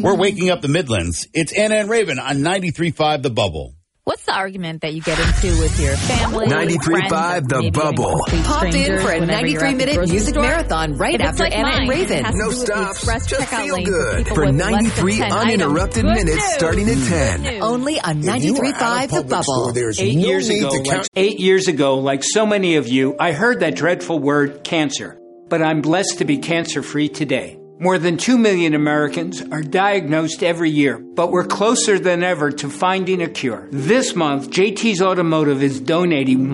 We're waking up the Midlands. It's Anna and Raven on 93.5 The Bubble. What's the argument that you get into with your family? 93.5 The Bubble. Popped in for a 93-minute music marathon right after like Anna and Raven. No stops, just feel good for 93 uninterrupted minutes starting at 10. Only on 93.5 The Bubble. 8 years ago, like so many of you, I heard that dreadful word cancer. But I'm blessed to be cancer-free today. More than 2 million Americans are diagnosed every year, but we're closer than ever to finding a cure. This month, JT's Automotive is donating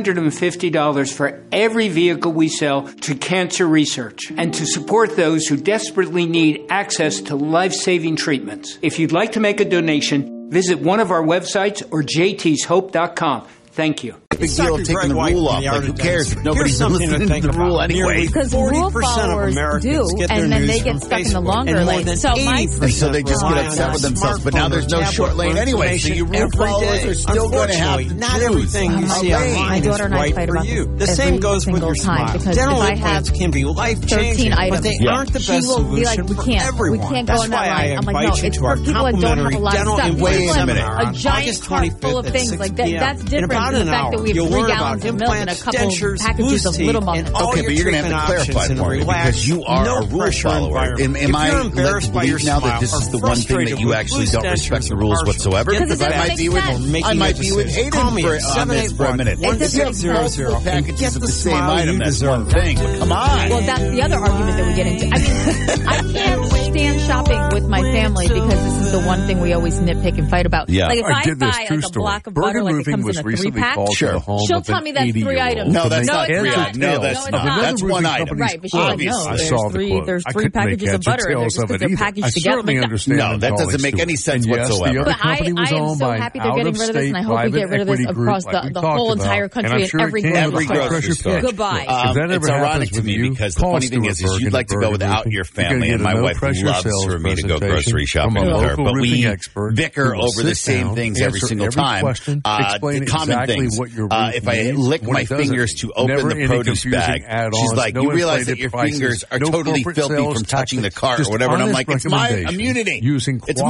$150 for every vehicle we sell to cancer research and to support those who desperately need access to life-saving treatments. If you'd like to make a donation, visit one of our websites or jtshope.com. Thank you. Big deal of taking the rule off. Like, who cares if nobody's listening to the rule anyway? Because rule followers do, and then they get stuck in the longer lane. So they just get upset with themselves. But now there's no short lane anyway, so your rule followers are still going to have to not everything you see online my daughter and I fight about the same goes with your smile. Dental implants can be life-changing, but they aren't the best solution for everyone. We can't go in that line. I'm like, no, it's for people that don't have a lot of stuff. A giant cart full of things like that. That's different than the fact that we have 3 gallons of milk and a couple packages of Little Milk. Okay, but you're going to have to clarify for me because you are a rule follower. Am I led to believe now that this is the one thing that you actually don't respect the rules whatsoever? Because I might be with Hayden for a minute. If you have multiple packages of the same item, that's one thing. Come on. Well, that's the other argument that we get into. I mean, I can't stand shopping with my family because this is the one thing we always nitpick and fight about. Yeah. Like if I buy like a block of butter, like it comes in a 3-pack, she'll tell me that's 3 items. No, that's not 3 items. No, that's not. That's one item. Right, but she's like, no, there's 3 packages of butter, and they're just because they're packaged together. No, that doesn't make any sense whatsoever. But I am so happy they're getting rid of this, and I hope we get rid of this across the whole entire country and every grocery store. Goodbye. It's ironic to me because the funny thing is you'd like to go without your family, and my wife loves for me to go grocery shopping with her, but we bicker over the same things every single time. The common things. If I lick my fingers to open the produce bag, she's like, you realize that your fingers are totally filthy from touching the cart or whatever. And I'm like, it's my immunity. It's